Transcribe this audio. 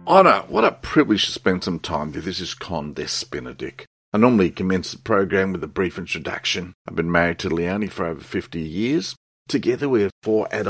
honour, what a privilege to spend some time with. This is Condes Benedict. I normally commence the program with a brief introduction. I've been married to Leonie for over 50 years. Together we have 4 adult